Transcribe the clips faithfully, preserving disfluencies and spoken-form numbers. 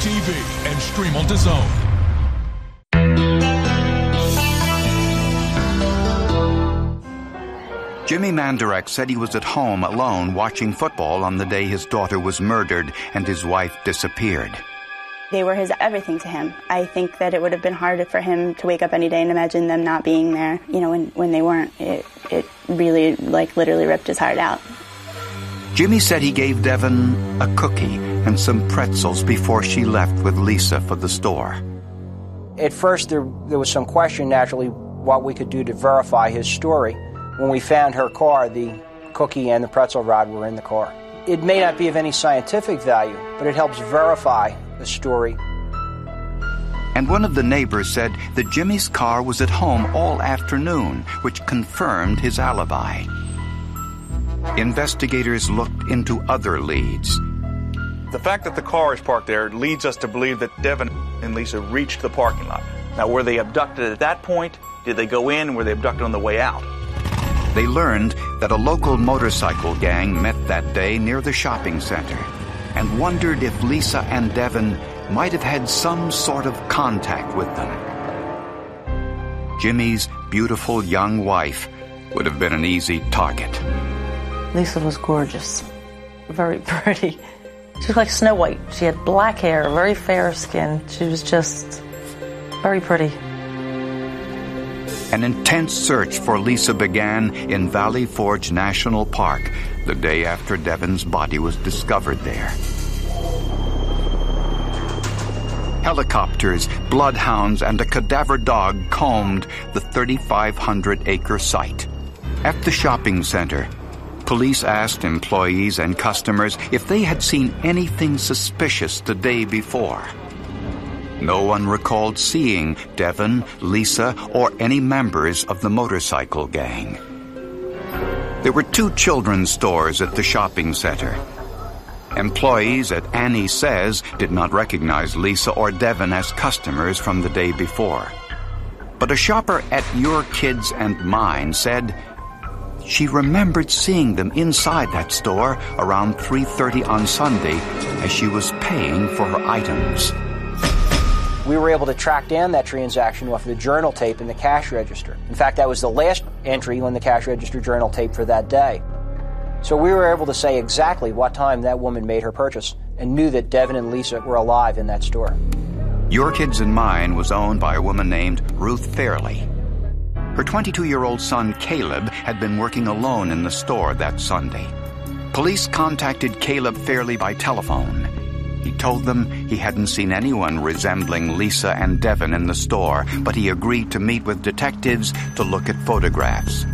T V and stream on DAZN. Jimmy Mandarek said he was at home alone watching football on the day his daughter was murdered and his wife disappeared. They were his everything to him. I think that it would have been hard for him to wake up any day and imagine them not being there. You know, when, when they weren't, it, it really, like, literally ripped his heart out. Jimmy said he gave Devin a cookie and some pretzels before she left with Lisa for the store. At first, there, there was some question, naturally, what we could do to verify his story. When we found her car, the cookie and the pretzel rod were in the car. It may not be of any scientific value, but it helps verify the story. And one of the neighbors said that Jimmy's car was at home all afternoon, which confirmed his alibi. Investigators looked into other leads. The fact that the car is parked there leads us to believe that Devin and Lisa reached the parking lot. Now, were they abducted at that point? Did they go in? Were they abducted on the way out? They learned that a local motorcycle gang met that day near the shopping center and wondered if Lisa and Devin might have had some sort of contact with them. Jimmy's beautiful young wife would have been an easy target. Lisa was gorgeous, very pretty. She was like Snow White. She had black hair, very fair skin. She was just very pretty. An intense search for Lisa began in Valley Forge National Park the day after Devin's body was discovered there. Helicopters, bloodhounds, and a cadaver dog combed the thirty-five hundred acre site. At the shopping center, police asked employees and customers if they had seen anything suspicious the day before. No one recalled seeing Devin, Lisa, or any members of the motorcycle gang. There were two children's stores at the shopping center. Employees at Annie Says did not recognize Lisa or Devin as customers from the day before. But a shopper at Your Kids and Mine said she remembered seeing them inside that store around three thirty on Sunday as she was paying for her items. We were able to track down that transaction off the journal tape in the cash register. In fact, that was the last entry on the cash register journal tape for that day. So we were able to say exactly what time that woman made her purchase and knew that Devin and Lisa were alive in that store. Your Kids and Mine was owned by a woman named Ruth Fairley. Her twenty-two-year-old son, Caleb, had been working alone in the store that Sunday. Police contacted Caleb Fairley by telephone. He told them he hadn't seen anyone resembling Lisa and Devin in the store, but he agreed to meet with detectives to look at photographs.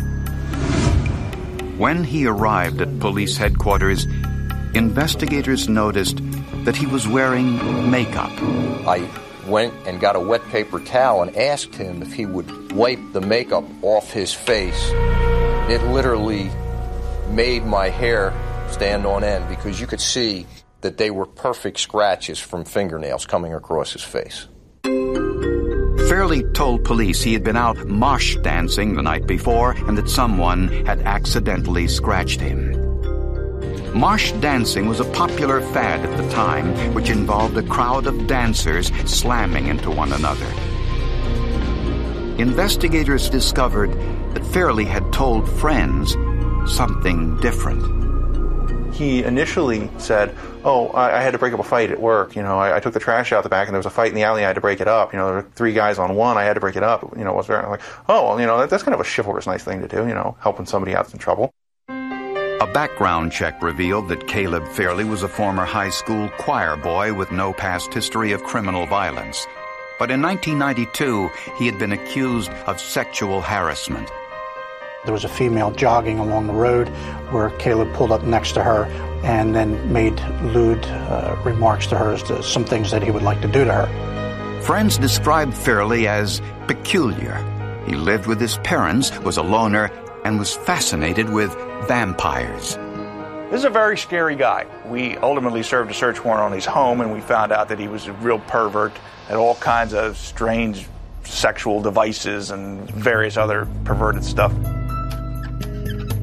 When he arrived at police headquarters, investigators noticed that he was wearing makeup. I went and got a wet paper towel and asked him if he would wipe the makeup off his face. It literally made my hair stand on end because you could see that they were perfect scratches from fingernails coming across his face. Fairley told police he had been out mosh dancing the night before and that someone had accidentally scratched him. Mosh dancing was a popular fad at the time, which involved a crowd of dancers slamming into one another. Investigators discovered that Fairley had told friends something different. He initially said, oh, I, I had to break up a fight at work. You know, I, I took the trash out the back and there was a fight in the alley. I had to break it up. You know, there were three guys on one. I had to break it up. You know, it was very like, oh, well, you know, that, that's kind of a chivalrous, nice thing to do, you know, helping somebody out that's in trouble. A background check revealed that Caleb Fairley was a former high school choir boy with no past history of criminal violence. But in nineteen ninety-two, he had been accused of sexual harassment. There was a female jogging along the road where Caleb pulled up next to her and then made lewd uh, remarks to her as to some things that he would like to do to her. Friends described Fairley as peculiar. He lived with his parents, was a loner, and was fascinated with vampires. This is a very scary guy. We ultimately served a search warrant on his home, and we found out that he was a real pervert, had all kinds of strange sexual devices and various other perverted stuff.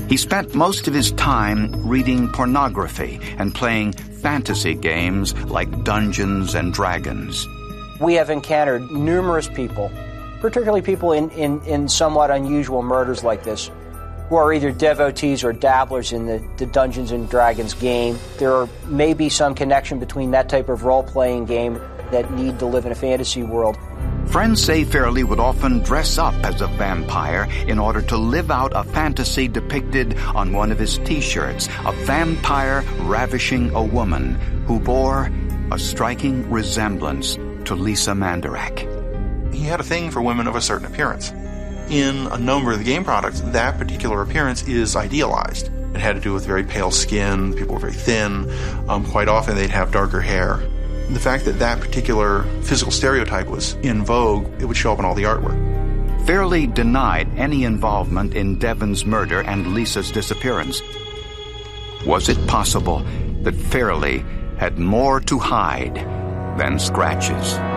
He spent most of his time reading pornography and playing fantasy games like Dungeons and Dragons. We have encountered numerous people, particularly people in, in, in somewhat unusual murders like this, who are either devotees or dabblers in the, the Dungeons and Dragons game. There are, may be some connection between that type of role-playing game that need to live in a fantasy world. Friends say Fairley would often dress up as a vampire in order to live out a fantasy depicted on one of his T-shirts, a vampire ravishing a woman who bore a striking resemblance to Lisa Mandarach. He had a thing for women of a certain appearance. In a number of the game products, that particular appearance is idealized. It had to do with very pale skin, people were very thin, um, quite often they'd have darker hair. The fact that that particular physical stereotype was in vogue, it would show up in all the artwork. Fairley denied any involvement in Devon's murder and Lisa's disappearance. Was it possible that Fairley had more to hide than scratches?